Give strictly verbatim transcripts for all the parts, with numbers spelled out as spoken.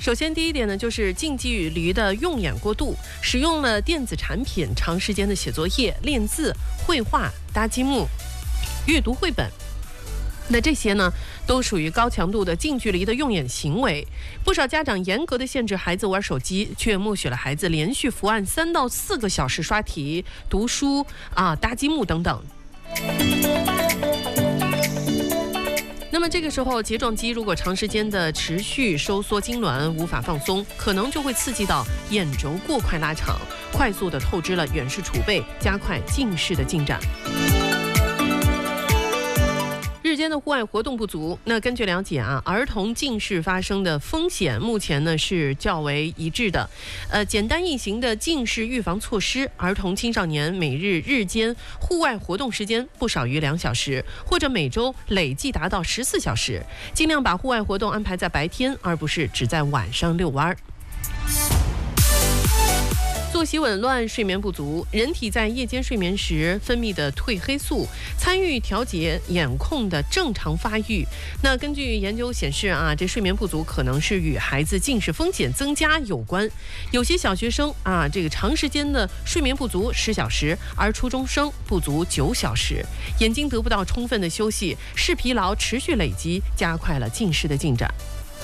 首先，第一点呢，就是近距离的用眼过度，使用了电子产品，长时间的写作业、练字、绘画、搭积木、阅读绘本。那这些呢，都属于高强度的近距离的用眼行为。不少家长严格的限制孩子玩手机，却默许了孩子连续伏案三到四个小时刷题、读书啊、搭积木等等。那么这个时候，睫状肌如果长时间的持续收缩痉挛，无法放松，可能就会刺激到眼轴过快拉长，快速的透支了远视储备，加快近视的进展。日间的户外活动不足，那根据了解啊，儿童近视发生的风险目前呢是较为一致的。呃，简单易行的近视预防措施，儿童青少年每日日间户外活动时间不少于两小时，或者每周累计达到十四小时，尽量把户外活动安排在白天，而不是只在晚上遛弯。作息紊乱、睡眠不足，人体在夜间睡眠时分泌的褪黑素参与调节眼控的正常发育。那根据研究显示啊，这睡眠不足可能是与孩子近视风险增加有关。有些小学生啊，这个长时间的睡眠不足十小时，而初中生不足九小时，眼睛得不到充分的休息，视疲劳持续累积，加快了近视的进展。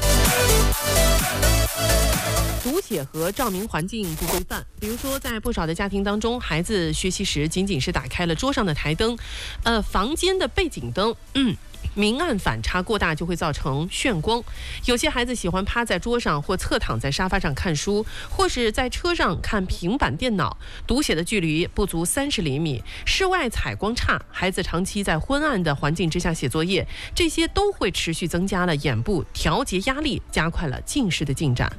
读写和照明环境不规范，比如说在不少的家庭当中，孩子学习时仅仅是打开了桌上的台灯，呃，房间的背景灯，嗯。明暗反差过大就会造成眩光，有些孩子喜欢趴在桌上或侧躺在沙发上看书，或是在车上看平板电脑，读写的距离不足三十厘米，室外采光差，孩子长期在昏暗的环境之下写作业，这些都会持续增加了眼部调节压力，加快了近视的进展。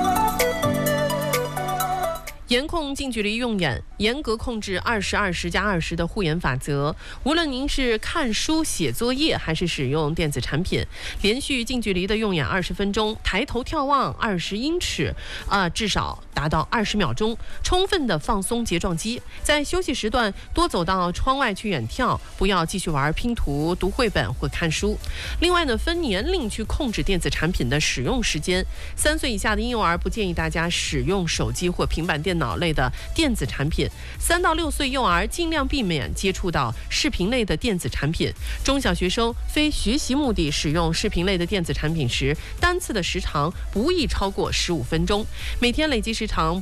严控近距离用眼，严格控制二十二十加二十的护眼法则。无论您是看书、写作业，还是使用电子产品，连续近距离的用眼二十分钟，抬头眺望二十英尺，啊、呃，至少达到二十秒钟，充分的放松睫状肌。在休息时段，多走到窗外去远眺，不要继续玩拼图、读绘本或看书。另外呢，分年龄去控制电子产品的使用时间。三岁以下的婴幼儿不建议大家使用手机或平板电脑脑类的电子产品，三到六岁幼儿尽量避免接触到视频类的电子产品。中小学生非学习目的使用视频类的电子产品时，单次的时长不宜超过十五分钟，每天累计时长